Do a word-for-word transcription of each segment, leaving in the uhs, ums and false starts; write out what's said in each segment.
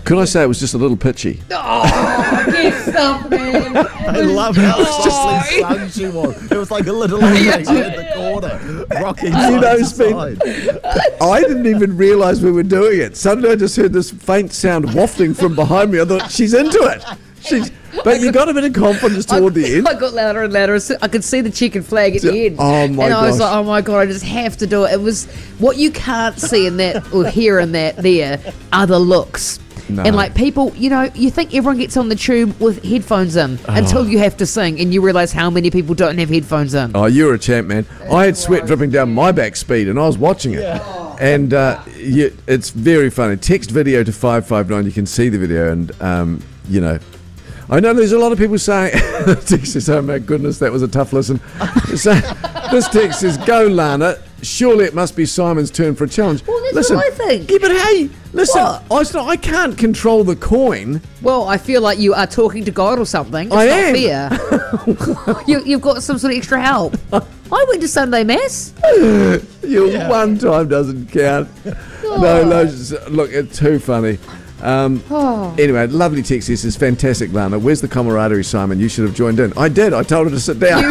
Could I say it was just a little pitchy? Oh, get stuff, man. I love how softly sung she was. It was like a little lady in the corner, rocking side You know, to Spin, side. I didn't even realise we were doing it. Suddenly I just heard this faint sound wafting from behind me. I thought, she's into it. She's, but you got a bit of confidence toward I, the end. I got louder and louder. I could see the chicken flag at the end. Oh, my And I was gosh. like, oh my God, I just have to do it. It was what you can't see in that or hear in that there are the looks. No. And like people, you know, you think everyone gets on the tube with headphones in Oh. until you have to sing and you realise how many people don't have headphones in. Oh, you're a champ, man. I had sweat dripping down my back speed and I was watching it. Yeah. And uh, you, it's very funny. Text video to five five nine. You can see the video and, um, you know, I know there's a lot of people saying, text says, oh my goodness, that was a tough listen. So, this text says, go Lana, surely it must be Simon's turn for a challenge. Well, that's listen, what I think. Yeah, but hey, listen, What? I, it's not, I can't control the coin. Well, I feel like you are talking to God or something. It's I not fair. you, you've got some sort of extra help. I went to Sunday Mass. Your yeah. one time doesn't count. Oh. No, no, just- look, it's too funny. Um, Oh. Anyway, lovely text. This is fantastic, Lana. Where's the camaraderie, Simon? You should have joined in. I did. I told her to sit down.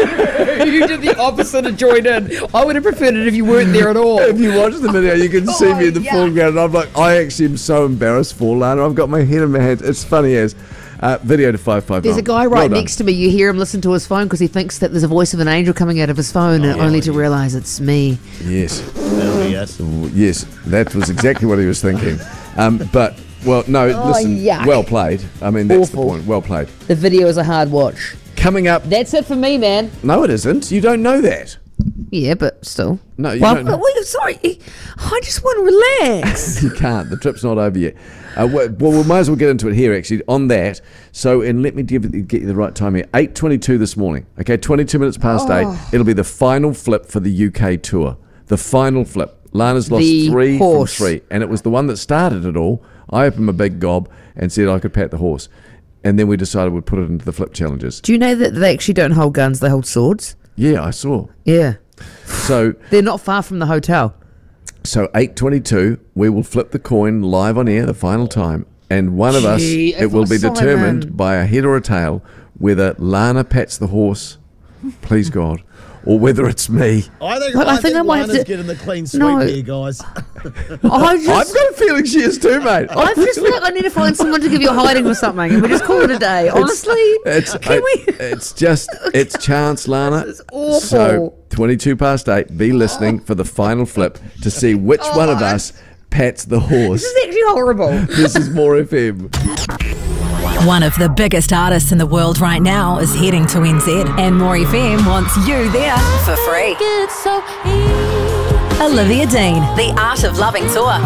You did the opposite of join in. I would have preferred it if you weren't there at all. If you watch the video, you can see Oh, me in the yeah. foreground. And I'm like, I actually am so embarrassed for Lana. I've got my head in my hands. It's funny as. Uh, video to five five nine. There's a guy right next to me. You hear him listen to his phone because he thinks that there's a voice of an angel coming out of his phone, and only to realise it's me. Yes. Oh, yes. Yes, that was exactly what he was thinking. Um, but, well, no, Oh, listen, yuck. well played. I mean, that's Awful. the point. Well played. The video is a hard watch. Coming up. That's it for me, man. No, it isn't. You don't know that. Yeah, but still. No, you well, don't know. wait, sorry. I just want to relax. You can't. The trip's not over yet. Uh, well, well, we might as well get into it here, actually, on that. So, and let me give, get you the right time here. eight twenty-two this morning. Okay, twenty-two minutes past Oh. eight. It'll be the final flip for the U K tour. The final flip. Lana's lost The three horse. from three. And it was the one that started it all. I opened my big gob and said I could pat the horse. And then we decided we'd put it into the flip challenges. Do you know that they actually don't hold guns, they hold swords? Yeah, I saw. Yeah. So, They're not far from the hotel. so eight twenty-two, we will flip the coin live on air, the final time. And one of us, Gee, it if will I be saw him determined in- by a head or a tail whether Lana pats the horse, please God, or whether it's me. I think, Well, I I think think I might have Lana's to- getting the clean sweep No. here, guys. I just, I've got a feeling she is too, mate. I just feel like I need to find someone to give you a hiding or something, and we just call it a day. Honestly, It's, can it- we? it's just, it's chance, Lana. This is awful. So, twenty-two past eight, be listening for the final flip to see which one of us pats the horse. This is actually horrible. This is More F M. One of the biggest artists in the world right now is heading to N Z, and More F M wants you there for free. Olivia Dean, The Art of Loving Tour.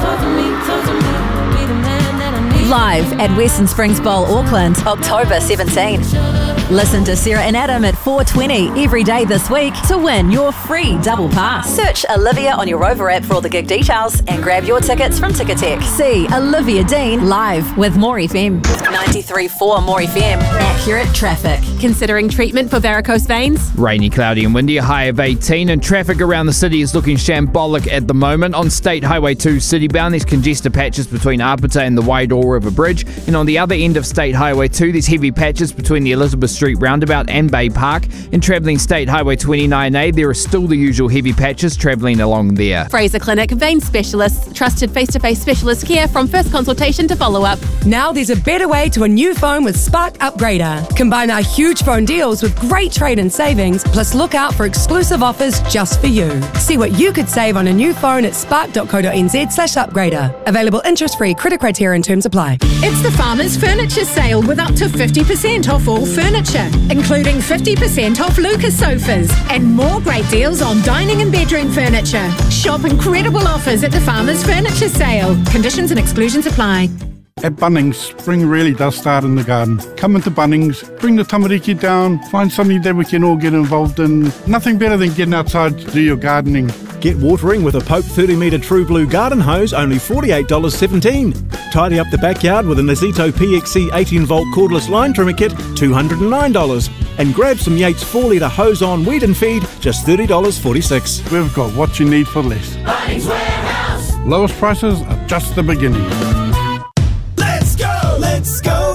Live at Western Springs Bowl, Auckland, October seventeenth. Listen to Sarah and Adam at four twenty every day this week to win your free double pass. Search Olivia on your Rover app for all the gig details and grab your tickets from Ticketek. See Olivia Dean live with More F M. ninety-three point four More F M. Accurate traffic. Considering treatment for varicose veins? Rainy, cloudy and windy, a high of eighteen, and traffic around the city is looking shambolic at the moment. On State Highway two citybound, there's congested patches between Apata and the Wairau River Bridge, and on the other end of State Highway two, there's heavy patches between the Elizabeth Street roundabout and Bay Park. And travelling State Highway twenty-nine A, there are still the usual heavy patches travelling along there. Fraser Clinic, vein specialists, trusted face-to-face specialist care from first consultation to follow-up. Now there's a better way to a new phone with Spark Upgrader. Combine our huge phone deals with great trade-in savings, plus look out for exclusive offers just for you. See what you could save on a new phone at spark.co.nz slash upgrader. Available interest-free, credit criteria and terms apply. It's the Farmers Furniture Sale with up to fifty percent off all furniture, including fifty percent off Lucas sofas and more great deals on dining and bedroom furniture. Shop incredible offers at the Farmers Furniture Sale. Conditions and exclusions apply. At Bunnings, spring really does start in the garden. Come into Bunnings, bring the tamariki down, find something that we can all get involved in. Nothing better than getting outside to do your gardening. Get watering with a Pope thirty metre True Blue garden hose, only forty-eight dollars seventeen. Tidy up the backyard with a Nazito P X C eighteen volt cordless line trimmer kit, two hundred nine dollars. And grab some Yates four litre hose on weed and feed, just thirty dollars forty-six. We've got what you need for less. Bunnings Warehouse. Lowest prices are just the beginning. Let's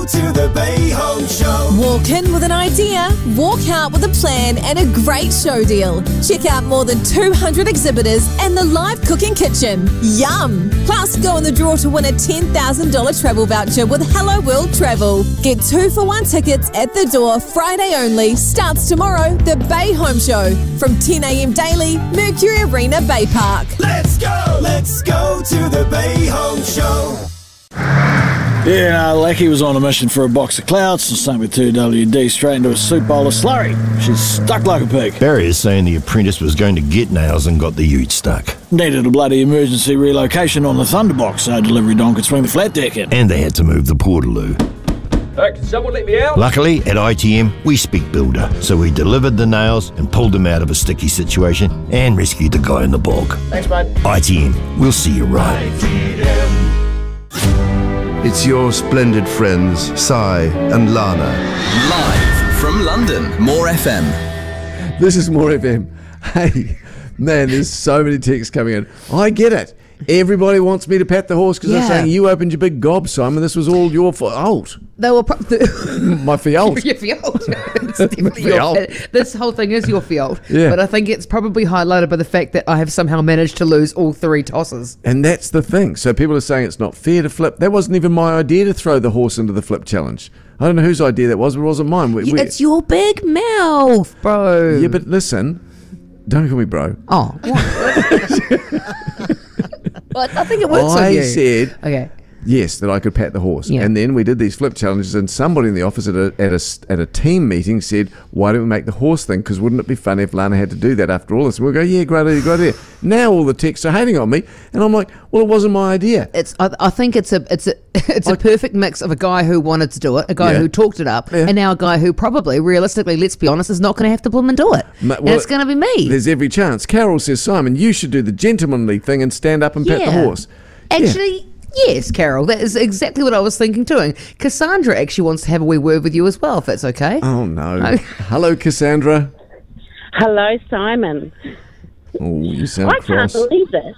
go to the Bay Home Show. Walk in with an idea, walk out with a plan and a great show deal. Check out more than two hundred exhibitors and the live cooking kitchen. Yum! Plus, go in the draw to win a ten thousand dollars travel voucher with Hello World Travel. Get two for one tickets at the door Friday only. Starts tomorrow. The Bay Home Show from ten a.m. daily, Mercury Arena, Bay Park. Let's go! Let's go to the Bay Home Show. Yeah, no, Lackey was on a mission for a box of clouds, and same with two W D straight into a soup bowl of slurry. She's stuck like a pig. Barry is saying the apprentice was going to get nails and got the ute stuck. Needed a bloody emergency relocation on the Thunderbox so delivery don could swing the flat deck in. And they had to move the portaloo. Uh, can someone let me out? Luckily, at I T M, we speak builder, so we delivered the nails and pulled him out of a sticky situation and rescued the guy in the bog. Thanks, mate. I T M, we'll see you right. It's your splendid friends, Sai and Lana. Live from London, More F M. This is More F M. Hey, man, there's so many texts coming in. I get it. Everybody wants me to pat the horse because Yeah. they're saying you opened your big gob, Simon. This was all your fault. They were pro- My fault. your fault. It's definitely your Fault. This whole thing is your fault. Yeah. But I think it's probably highlighted by the fact that I have somehow managed to lose all three tosses. And that's the thing. So people are saying it's not fair to flip. That wasn't even my idea to throw the horse into the flip challenge. I don't know whose idea that was, but it wasn't mine. We, we- It's your big mouth, bro. yeah, but listen, don't call me bro. Oh. Well, I think it works I on you. said Okay. yes, that I could pat the horse. Yeah. And then we did these flip challenges, and somebody in the office at a, at a, at a team meeting said, why don't we make the horse thing? Because wouldn't it be funny if Lana had to do that after all this? And we'll go, yeah, great idea, great idea. Now all the texts are hating on me, and I'm like, well, it wasn't my idea. It's. I, I think it's a. It's a. It's a perfect mix of a guy who wanted to do it, a guy Yeah. who talked it up, Yeah. and now a guy who probably, realistically, let's be honest, is not going to have to bloom and do it. Ma- and well, it's going to be me. There's every chance. Carol says, Simon, you should do the gentlemanly thing and stand up and pat the Yeah. horse. Actually, yes, Carol, that is exactly what I was thinking doing. Cassandra actually wants to have a wee word with you as well, if that's okay. Oh, no. No. Hello, Cassandra. Hello, Simon. Oh, you sound I cross. can't believe this.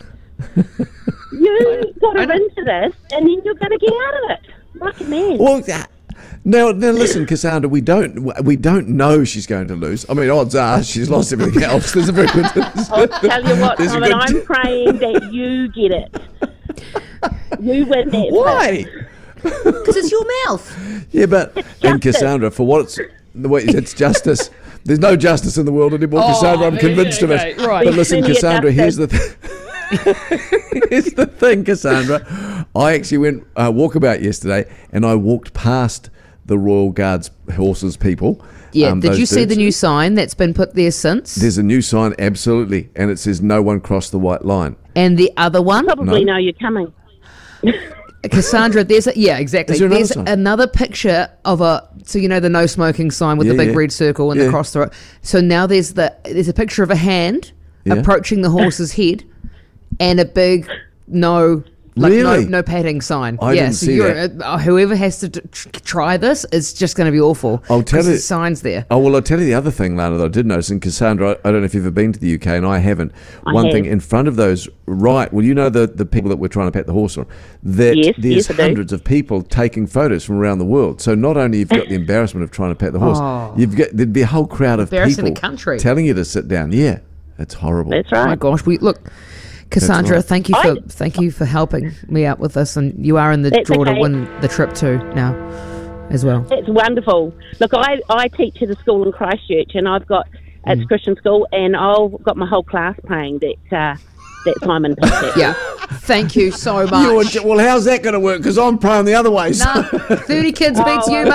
You got her into this, and then you're going to get out of it. Like a man. Well, uh, now, now listen, Cassandra, we don't we don't know she's going to lose. I mean, odds are she's lost everything else. There's a very good. I'll tell you what, there's a Simon, good- I'm praying that you get it. You win that. Why? Because it's your mouth. Yeah, but and Cassandra, for what it's the way it's justice. There's no justice in the world anymore, Oh, Cassandra. I'm yeah, convinced of okay, it. right. But listen, Plenty of Cassandra, here's the justice. thing. Here's the thing, Cassandra. I actually went uh, walkabout yesterday, and I walked past the Royal Guards horses people. Yeah, um, did those you see the dudes. new sign that's been put there since? There's a new sign, absolutely, and it says "No one cross the white line." And the other one? Probably No. know you're coming. Cassandra, there's a, yeah, exactly. Is there another There's sign? another picture of a, so you know the no smoking sign with Yeah, the big yeah. red circle and Yeah. the cross through it. So now there's the there's a picture of a hand Yeah. approaching the horse's head, and a big no. Like Really? no, no padding sign. I yeah, didn't so see you're, that. Uh, whoever has to t- tr- try this, it's just going to be awful. I'll tell 'cause you- the signs there. Oh, well, I'll tell you the other thing, Lana, that I did notice, and Cassandra, I, I don't know if you've ever been to the U K, and I haven't. I One have. thing, in front of those, right, well, you know the, the people that we're trying to pat the horse on, that Yes, there's yes, I do. hundreds of people taking photos from around the world. So not only you've got the embarrassment of trying to pat the horse, Oh. you've got, there'd be a whole crowd of Embarrassing people the country. telling you to sit down. Yeah, it's horrible. That's Oh my right. gosh, we look, Cassandra, right. thank you for I- thank you for helping me out with this, and you are in the That's draw to okay. win the trip too now, as well. It's wonderful. Look, I, I teach at a school in Christchurch, and I've got Mm. it's Christian school, and I've got my whole class praying that uh, that Simon picked it. Yeah, thank you so much. You're, well, how's that going to work? Because I'm praying the other way. So. Nah, thirty kids beats Oh, you,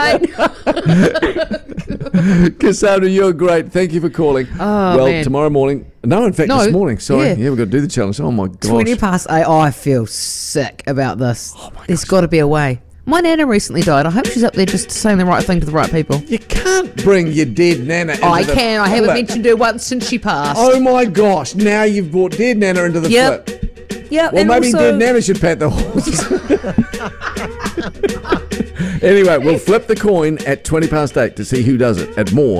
mate. Cassandra, you're great. Thank you for calling. Oh, well, man. tomorrow morning. No, in fact, No, this morning. Sorry. yeah. Yeah, we've got to do the challenge. Oh, my gosh. Twenty past eight. Oh, I feel sick about this. Oh There's got to be a way. My nana recently died. I hope she's up there just saying the right thing to the right people. You can't bring your dead nana into Oh, I the can. I flip. haven't mentioned her once since she passed. Oh, my gosh. Now you've brought dead nana into the Yep. flip. Yep. Well, and maybe also, dead nana should pat the horse. Anyway, we'll flip the coin at twenty past eight to see who does it at more.